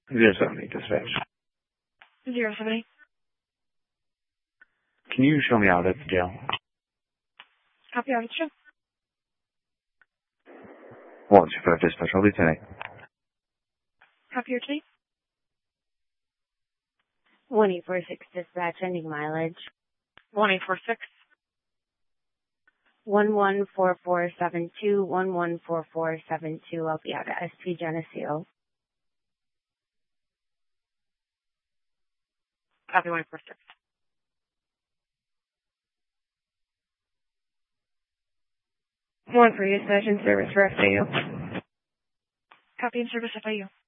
070 dispatch. 070. Can you show me out at the jail? Copy out of the show. 125 dispatch, I'll be tonight. Copy your tape. 1846 dispatch, ending mileage. 1846. 114472, 114472. I'll be out at SP Geneseo. Copy 1846. One for you, session service for FAU. Copy and service FIU.